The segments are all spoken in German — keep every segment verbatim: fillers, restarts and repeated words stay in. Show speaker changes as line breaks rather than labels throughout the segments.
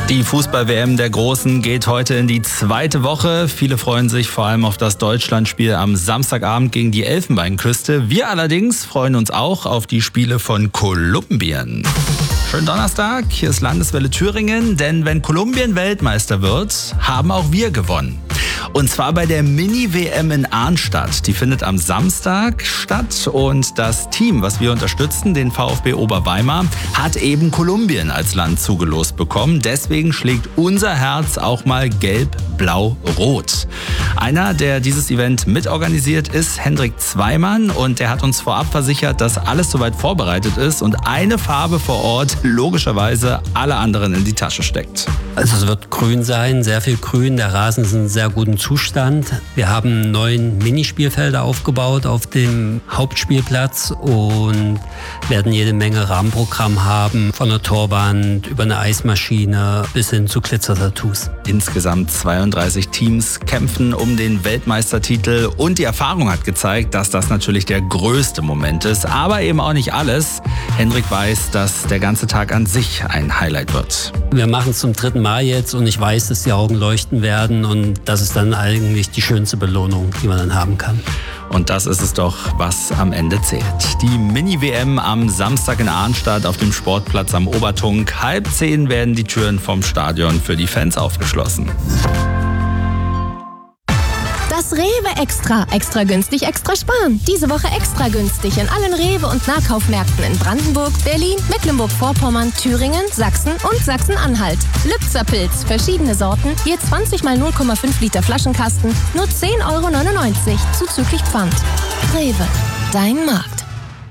Die Fußball-W M der Großen geht heute in die zweite Woche. Viele freuen sich vor allem auf das Deutschlandspiel am Samstagabend gegen die Elfenbeinküste. Wir allerdings freuen uns auch auf die Spiele von Kolumbien. Schönen Donnerstag, hier ist Landeswelle Thüringen, denn wenn Kolumbien Weltmeister wird, haben auch wir gewonnen. Und zwar bei der Mini-W M in Arnstadt. Die findet am Samstag statt und das Team, was wir unterstützen, den VfB Oberweimar, hat eben Kolumbien als Land zugelost bekommen. Deswegen schlägt unser Herz auch mal gelb-blau-rot. Einer, der dieses Event mitorganisiert, ist Hendrik Zweimann und der hat uns vorab versichert, dass alles soweit vorbereitet ist und eine Farbe vor Ort logischerweise alle anderen in die Tasche steckt.
Also es wird grün sein, sehr viel grün. Der Rasen ist in sehr gutem Zustand. Wir haben neun Minispielfelder aufgebaut auf dem Hauptspielplatz und werden jede Menge Rahmenprogramm haben, von der Torwand über eine Eismaschine bis hin zu Glitzertattoos.
Insgesamt zweiunddreißig Teams kämpfen um den Weltmeistertitel und die Erfahrung hat gezeigt, dass das natürlich der größte Moment ist, aber eben auch nicht alles. Hendrik weiß, dass der ganze Tag an sich ein Highlight wird.
Wir machen es zum dritten Mal jetzt und ich weiß, dass die Augen leuchten werden und das ist dann eigentlich die schönste Belohnung, die man dann haben kann.
Und das ist es doch, was am Ende zählt. Die Mini-W M am Samstag in Arnstadt auf dem Sportplatz am Obertunk. Halb zehn werden die Türen vom Stadion für die Fans aufgeschlossen.
Das Rewe Extra. Extra günstig, extra sparen. Diese Woche extra günstig in allen Rewe- und Nahkaufmärkten in Brandenburg, Berlin, Mecklenburg-Vorpommern, Thüringen, Sachsen und Sachsen-Anhalt. Lübzer-Pilz, verschiedene Sorten, je zwanzig mal null Komma fünf Liter Flaschenkasten, nur zehn Euro neunundneunzig, zuzüglich Pfand. Rewe, dein Markt.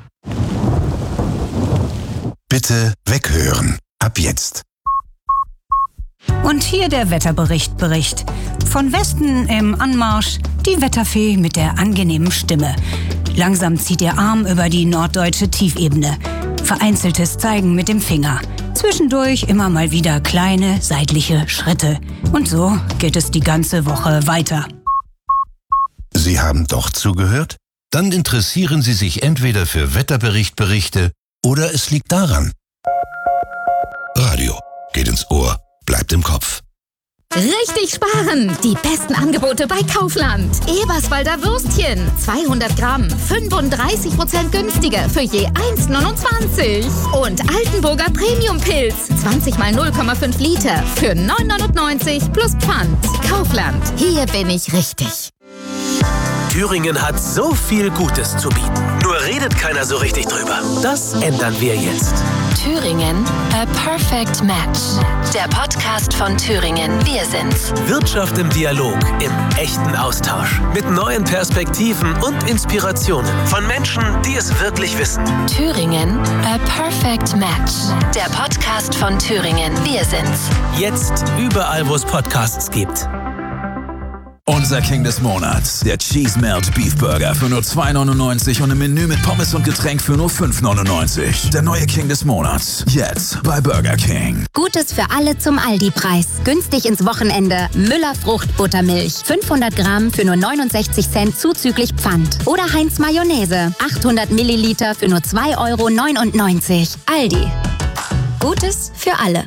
Bitte weghören. Ab jetzt.
Und hier der Wetterbericht Bericht. Von Westen im Anmarsch die Wetterfee mit der angenehmen Stimme. Langsam zieht ihr Arm über die norddeutsche Tiefebene. Vereinzeltes Zeigen mit dem Finger. Zwischendurch immer mal wieder kleine seitliche Schritte. Und so geht es die ganze Woche weiter.
Sie haben doch zugehört? Dann interessieren Sie sich entweder für Wetterberichtberichte oder es liegt daran. Radio geht ins Ohr, bleibt im Kopf.
Richtig sparen! Die besten Angebote bei Kaufland. Eberswalder Würstchen, zweihundert Gramm, fünfunddreißig Prozent günstiger für je eins neunundzwanzig. Und Altenburger Premium-Pilz, zwanzig mal null Komma fünf Liter für neun neunundneunzig plus Pfand. Kaufland, hier bin ich richtig.
Thüringen hat so viel Gutes zu bieten. Nur redet keiner so richtig drüber. Das ändern wir jetzt.
Thüringen, a perfect match. Der Podcast von Thüringen, wir sind's.
Wirtschaft im Dialog, im echten Austausch. Mit neuen Perspektiven und Inspirationen von Menschen, die es wirklich wissen.
Thüringen, a perfect match. Der Podcast von Thüringen, wir sind's.
Jetzt überall, wo es Podcasts gibt.
Unser King des Monats, der Cheese Melt Beef Burger für nur zwei neunundneunzig und ein Menü mit Pommes und Getränk für nur fünf neunundneunzig. Der neue King des Monats, jetzt bei Burger King.
Gutes für alle zum Aldi-Preis. Günstig ins Wochenende. Müller Fruchtbuttermilch. fünfhundert Gramm für nur neunundsechzig Cent zuzüglich Pfand. Oder Heinz Mayonnaise. achthundert Milliliter für nur zwei Euro neunundneunzig. Aldi. Gutes für alle.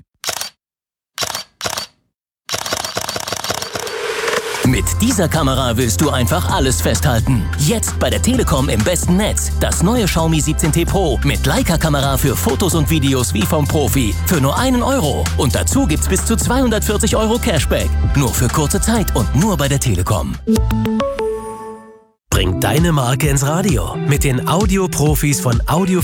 Mit dieser Kamera willst du einfach alles festhalten. Jetzt bei der Telekom im besten Netz. Das neue Xiaomi siebzehn T Pro mit Leica-Kamera für Fotos und Videos wie vom Profi. Für nur einen Euro. Und dazu gibt's bis zu zweihundertvierzig Euro Cashback. Nur für kurze Zeit und nur bei der Telekom.
Bring deine Marke ins Radio. Mit den Audioprofis von Audio